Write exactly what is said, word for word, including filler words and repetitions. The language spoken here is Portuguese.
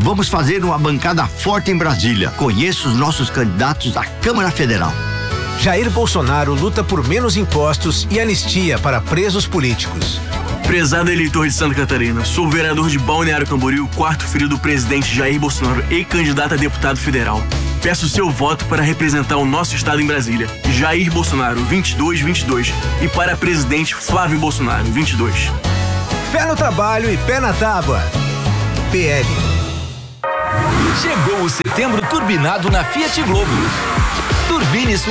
Vamos fazer uma bancada forte em Brasília. Conheço os nossos candidatos à Câmara Federal. Jair Bolsonaro luta por menos impostos e anistia para presos políticos. Prezado eleitor de Santa Catarina, sou o vereador de Balneário Camboriú, quarto filho do presidente Jair Bolsonaro e candidato a deputado federal. Peço seu voto para representar o nosso estado em Brasília. Jair Bolsonaro, vinte e dois vinte e dois. E para presidente Flávio Bolsonaro, vinte e dois. Fé no trabalho e pé na tábua. P L. Chegou o setembro turbinado na Fiat Globo. Turbine sua